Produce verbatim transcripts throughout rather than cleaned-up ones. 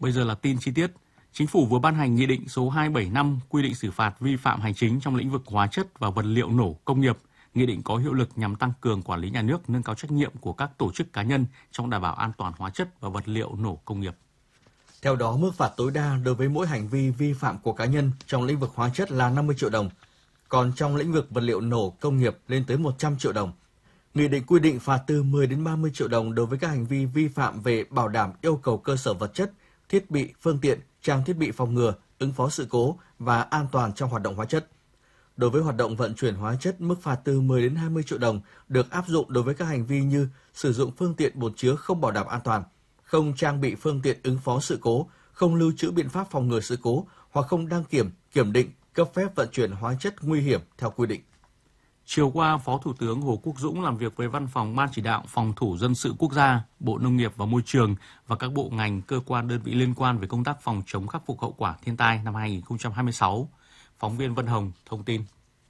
Bây giờ là tin chi tiết. Chính phủ vừa ban hành Nghị định số hai bảy năm quy định xử phạt vi phạm hành chính trong lĩnh vực hóa chất và vật liệu nổ công nghiệp. Nghị định có hiệu lực nhằm tăng cường quản lý nhà nước, nâng cao trách nhiệm của các tổ chức cá nhân trong đảm bảo an toàn hóa chất và vật liệu nổ công nghiệp. Theo đó, mức phạt tối đa đối với mỗi hành vi vi phạm của cá nhân trong lĩnh vực hóa chất là năm mươi triệu đồng, còn trong lĩnh vực vật liệu nổ công nghiệp lên tới một trăm triệu đồng. Nghị định quy định phạt từ mười đến ba mươi triệu đồng đối với các hành vi vi phạm về bảo đảm yêu cầu cơ sở vật chất, thiết bị, phương tiện, trang thiết bị phòng ngừa, ứng phó sự cố và an toàn trong hoạt động hóa chất. Đối với hoạt động vận chuyển hóa chất, mức phạt từ mười đến hai mươi triệu đồng được áp dụng đối với các hành vi như sử dụng phương tiện bồn chứa không bảo đảm an toàn, không trang bị phương tiện ứng phó sự cố, không lưu trữ biện pháp phòng ngừa sự cố hoặc không đăng kiểm, kiểm định, cấp phép vận chuyển hóa chất nguy hiểm theo quy định. Chiều qua, Phó Thủ tướng Hồ Quốc Dũng làm việc với Văn phòng Ban Chỉ đạo Phòng thủ dân sự quốc gia, Bộ Nông nghiệp và Môi trường và các bộ ngành, cơ quan đơn vị liên quan về công tác phòng chống khắc phục hậu quả thiên tai năm hai không hai sáu. Phóng viên Vân Hồng thông tin.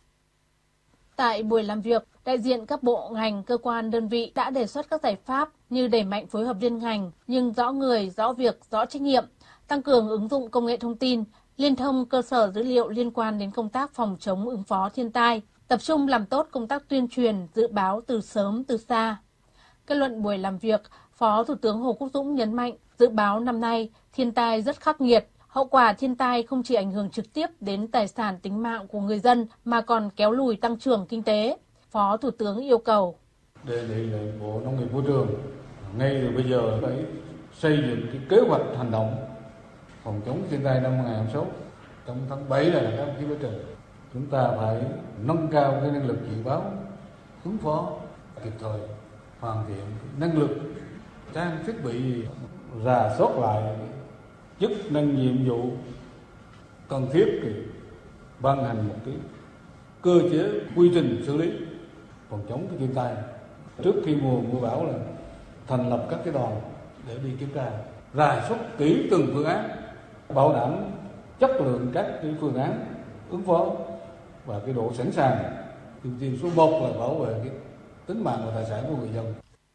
Tại buổi làm việc, đại diện các bộ ngành, cơ quan đơn vị đã đề xuất các giải pháp như đẩy mạnh phối hợp liên ngành nhưng rõ người, rõ việc, rõ trách nhiệm, tăng cường ứng dụng công nghệ thông tin, liên thông cơ sở dữ liệu liên quan đến công tác phòng chống ứng phó thiên tai, tập trung làm tốt công tác tuyên truyền, dự báo từ sớm từ xa. Kết luận buổi làm việc, Phó Thủ tướng Hồ Quốc Dũng nhấn mạnh dự báo năm nay thiên tai rất khắc nghiệt. Hậu quả thiên tai không chỉ ảnh hưởng trực tiếp đến tài sản tính mạng của người dân mà còn kéo lùi tăng trưởng kinh tế. Phó Thủ tướng yêu cầu. Đề nghị Bộ Nông nghiệp Môi trường ngay từ bây giờ phải xây dựng cái kế hoạch hành động phòng chống thiên tai năm hai không hai sáu. Trong tháng bảy này là các đồng chí biết rồi. Chúng ta phải nâng cao cái năng lực dự báo, ứng phó kịp thời, hoàn thiện năng lực, trang thiết bị, rà soát lại chức năng nhiệm vụ cần thiết thì ban hành một cái cơ chế quy trình xử lý phòng chống cái thiên tai. Trước khi mùa mưa bão là thành lập các cái đoàn để đi kiểm tra, rà soát kỹ từng phương án, bảo đảm chất lượng các cái phương án ứng phó và cái độ sẵn sàng. Ưu tiên số một là bảo vệ cái tính mạng và tài sản của người dân.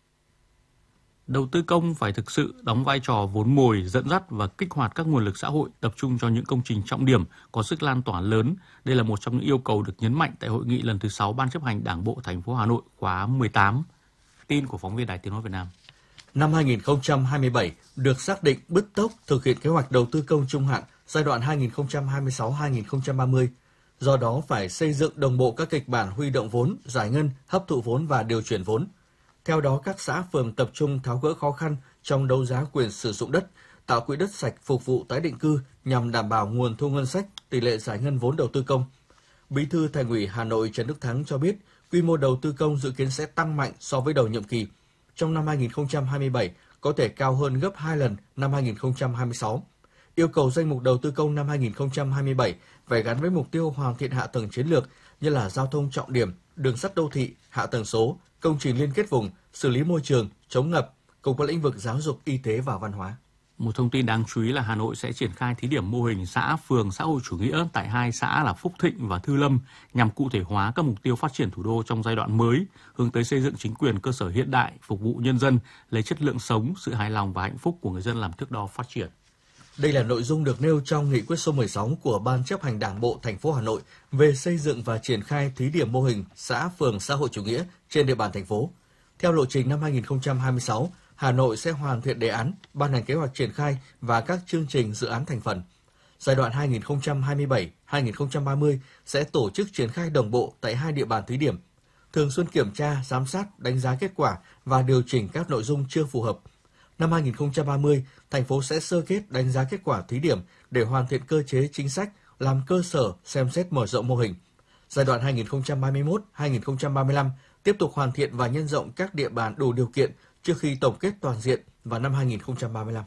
Đầu tư công phải thực sự đóng vai trò vốn mồi, dẫn dắt và kích hoạt các nguồn lực xã hội, tập trung cho những công trình trọng điểm có sức lan tỏa lớn. Đây là một trong những yêu cầu được nhấn mạnh tại hội nghị lần thứ sáu Ban chấp hành Đảng bộ thành phố Hà Nội khóa mười tám. Tin của phóng viên Đài Tiếng nói Việt Nam. Năm hai không hai bảy được xác định bứt tốc thực hiện kế hoạch đầu tư công trung hạn giai đoạn hai nghìn không trăm hai mươi sáu đến hai nghìn không trăm ba mươi. Do đó phải xây dựng đồng bộ các kịch bản huy động vốn, giải ngân, hấp thụ vốn và điều chuyển vốn. Theo đó, các xã phường tập trung tháo gỡ khó khăn trong đấu giá quyền sử dụng đất, tạo quỹ đất sạch phục vụ tái định cư nhằm đảm bảo nguồn thu ngân sách, tỷ lệ giải ngân vốn đầu tư công. Bí thư Thành ủy Hà Nội Trần Đức Thắng cho biết, quy mô đầu tư công dự kiến sẽ tăng mạnh so với đầu nhiệm kỳ. Trong năm hai nghìn không trăm hai mươi bảy có thể cao hơn gấp hai lần năm hai nghìn không trăm hai mươi sáu. Yêu cầu danh mục đầu tư công năm hai nghìn không trăm hai mươi bảy phải gắn với mục tiêu hoàn thiện hạ tầng chiến lược như là giao thông trọng điểm, đường sắt đô thị, hạ tầng số, công trình liên kết vùng, xử lý môi trường, chống ngập, cùng các lĩnh vực giáo dục, y tế và văn hóa. Một thông tin đáng chú ý là Hà Nội sẽ triển khai thí điểm mô hình xã phường xã hội chủ nghĩa tại hai xã là Phúc Thịnh và Thư Lâm nhằm cụ thể hóa các mục tiêu phát triển thủ đô trong giai đoạn mới, hướng tới xây dựng chính quyền cơ sở hiện đại, phục vụ nhân dân, lấy chất lượng sống, sự hài lòng và hạnh phúc của người dân làm thước đo phát triển. Đây là nội dung được nêu trong nghị quyết số mười sáu của Ban chấp hành Đảng bộ thành phố Hà Nội về xây dựng và triển khai thí điểm mô hình xã phường xã hội chủ nghĩa trên địa bàn thành phố. Theo lộ trình năm hai nghìn không trăm hai mươi sáu, Hà Nội sẽ hoàn thiện đề án, ban hành kế hoạch triển khai và các chương trình dự án thành phần. Giai đoạn hai nghìn không trăm hai mươi bảy đến hai nghìn không trăm ba mươi sẽ tổ chức triển khai đồng bộ tại hai địa bàn thí điểm, thường xuyên kiểm tra, giám sát, đánh giá kết quả và điều chỉnh các nội dung chưa phù hợp. Năm hai nghìn không trăm ba mươi, thành phố sẽ sơ kết đánh giá kết quả thí điểm để hoàn thiện cơ chế chính sách, làm cơ sở xem xét mở rộng mô hình. Giai đoạn hai nghìn không trăm ba mươi mốt đến hai nghìn không trăm ba mươi lăm tiếp tục hoàn thiện và nhân rộng các địa bàn đủ điều kiện trước khi tổng kết toàn diện vào năm hai nghìn không trăm ba mươi lăm.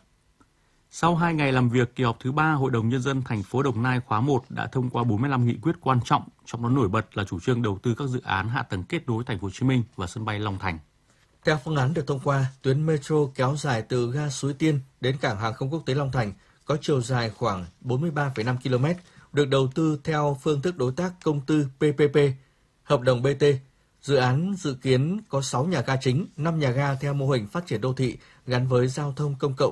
Sau hai ngày làm việc, kỳ họp thứ ba Hội đồng Nhân dân thành phố Đồng Nai khóa một đã thông qua bốn mươi lăm nghị quyết quan trọng, trong đó nổi bật là chủ trương đầu tư các dự án hạ tầng kết nối thành phố Hồ Chí Minh và sân bay Long Thành. Theo phương án được thông qua, tuyến metro kéo dài từ ga Suối Tiên đến cảng hàng không quốc tế Long Thành có chiều dài khoảng bốn mươi ba phẩy năm ki lô mét, được đầu tư theo phương thức đối tác công tư pê pê pê, hợp đồng bê tê. Dự án dự kiến có sáu nhà ga chính, năm nhà ga theo mô hình phát triển đô thị gắn với giao thông công cộng